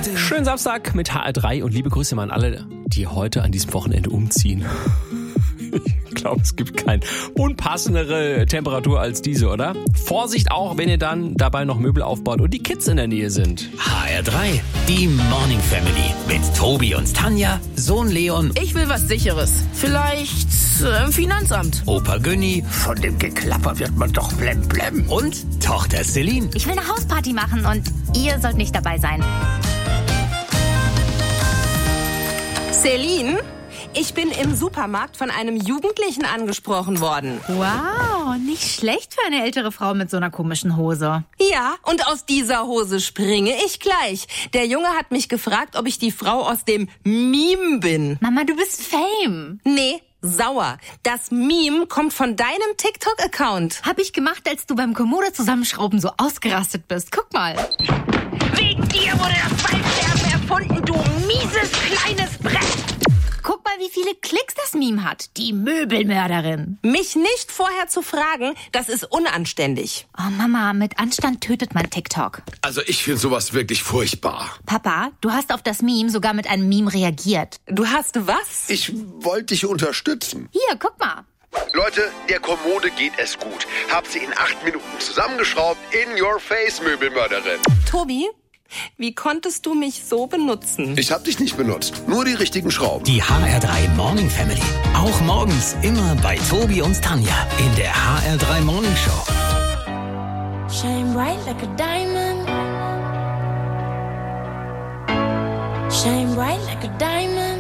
Schönen Samstag mit HR3 und liebe Grüße mal an alle, die heute an diesem Wochenende umziehen. Ich glaube, es gibt keine unpassendere Temperatur als diese, oder? Vorsicht auch, wenn ihr dann dabei noch Möbel aufbaut und die Kids in der Nähe sind. HR3, die Morning Family mit Tobi und Tanja, Sohn Leon, Ich will was Sicheres. Vielleicht Finanzamt. Opa Günni Von dem Geklapper wird man doch blemblem. und Tochter Celine. Ich will eine Hausparty machen und ihr sollt nicht dabei sein. Celine, ich bin im Supermarkt von einem Jugendlichen angesprochen worden. Wow, nicht schlecht für eine ältere Frau mit so einer komischen Hose. Ja, und aus dieser Hose springe ich gleich. Der Junge hat mich gefragt, ob ich die Frau aus dem Meme bin. Mama, du bist Fame. Nee, sauer. Das Meme kommt von deinem TikTok-Account. Hab ich gemacht, als du beim Kommode zusammenschrauben so ausgerastet bist. Guck mal. Wegen dir wurde das Waldsterben erfunden, du mieses kleines Brett. Guck mal, wie viele Klicks das Meme hat. Die Möbelmörderin. Mich nicht vorher zu fragen, das ist unanständig. Oh Mama, mit Anstand tötet man TikTok. Also ich finde sowas wirklich furchtbar. Papa, du hast auf das Meme sogar mit einem Meme reagiert. Du hast was? Ich wollte dich unterstützen. Hier, guck mal. Leute, der Kommode geht es gut. Hab sie in 8 Minuten zusammengeschraubt. In your face, Möbelmörderin. Tobi, wie konntest du mich so benutzen? Ich hab dich nicht benutzt. Nur die richtigen Schrauben. Die HR3 Morning Family. Auch morgens immer bei Tobi und Tanja in der HR3 Morning Show. Shine bright like a diamond. Shine bright like a diamond.